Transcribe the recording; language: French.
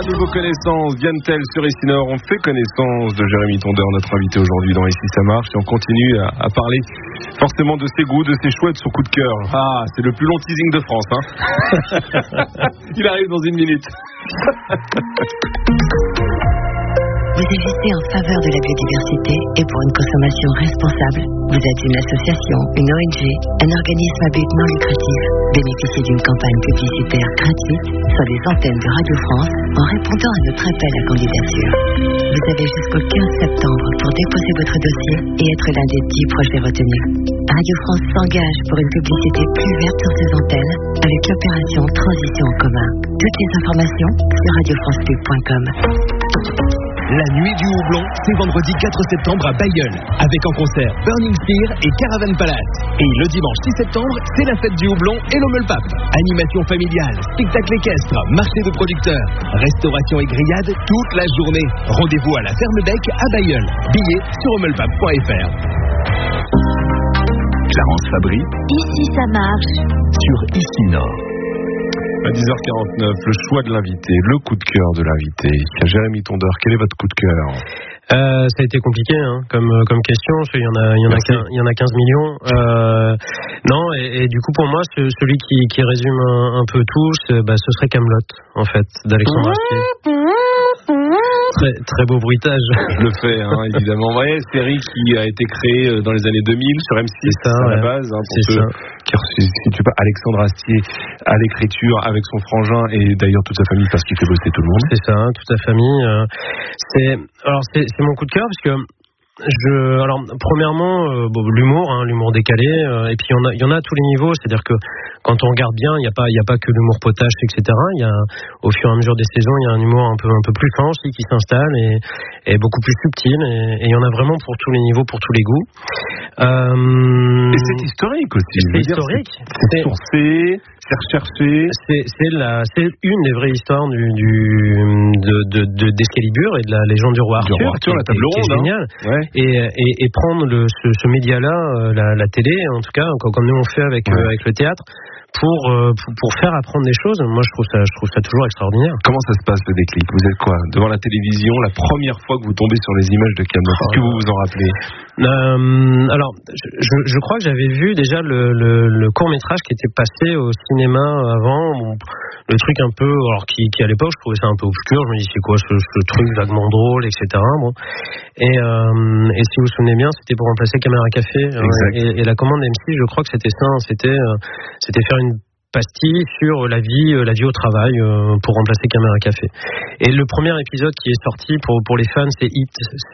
vos connaissances viennent-elles sur Ici Nord? On fait connaissance de Jérémy Tondeur, notre invité aujourd'hui dans Ici ça marche, et on continue à parler forcément de ses goûts, de ses choix, de son coup de cœur. Ah, c'est le plus long teasing de France, hein. Il arrive dans une minute. Vous agissez en faveur de la biodiversité et pour une consommation responsable. Vous êtes une association, une ONG, un organisme à but non lucratif. Bénéficiez d'une campagne publicitaire gratuite sur les antennes de Radio France en répondant à notre appel à candidature. Vous avez jusqu'au 15 septembre pour déposer votre dossier et être l'un des 10 projets retenus. Radio France s'engage pour une publicité plus verte sur ses antennes avec l'opération Transition en commun. Toutes les informations sur radiofrancepub.com. La nuit du houblon, c'est vendredi 4 septembre à Bailleul, avec en concert Burning Spear et Caravan Palace. Et le dimanche 6 septembre, c'est la fête du houblon et l'Ommelpap. Animation familiale, spectacle équestre, marché de producteurs, restauration et grillade toute la journée. Rendez-vous à la Ferme Bec à Bailleul. Billets sur ommelpap.fr. Clarence Fabry. Ici ça marche. Sur Ici Nord. À 10h49, le choix de l'invité, le coup de cœur de l'invité. Jérémy Tondeur, quel est votre coup de cœur? Ça a été compliqué comme question, parce qu'il y en a 15 millions. Non, et du coup pour moi, celui qui résume un peu tout, ce serait Kaamelott, en fait, d'Alexandre Astier. Très beau bruitage. Je le fais, évidemment. Ouais, série qui a été créée dans les années 2000 sur M6 à la base. Pour ceux qui ne situent pas, Alexandre Astier à l'écriture avec son frangin et d'ailleurs toute sa famille parce qu'il fait bosser tout le monde. C'est ça, toute sa famille. C'est mon coup de cœur parce que premièrement, l'humour décalé, et puis il y en a à tous les niveaux, c'est-à-dire que quand on regarde bien, il y a pas que l'humour potache, etc. Il y a, au fur et à mesure des saisons, il y a un humour un peu plus fin aussi qui s'installe et beaucoup plus subtil, et il y en a vraiment pour tous les niveaux, pour tous les goûts. Et c'est historique aussi. C'est historique. C'est sourcé, c'est recherché. C'est une des vraies histoires d'Excalibur et de la légende du roi Arthur, la table ronde. C'est génial. Ouais. Et prendre ce média-là, la télé, en tout cas, comme nous on fait avec le théâtre, pour faire apprendre des choses, moi je trouve ça toujours extraordinaire. Comment ça se passe le déclic? Vous êtes quoi? Devant la télévision, la première fois que vous tombez sur les images de Kaamelott, est-ce que vous vous en rappelez? Alors, je crois que j'avais vu déjà le court-métrage qui était passé au cinéma avant. Le truc un peu, alors qui à l'époque je trouvais ça un peu obscur, je me dis c'est quoi ce truc vaguement drôle, etc. Et si vous vous souvenez bien, c'était pour remplacer Caméra Café, et la commande M6, je crois que c'était ça, c'était faire une pastille sur la vie au travail pour remplacer Caméra Café. Et le premier épisode qui est sorti pour les fans, c'est Hit,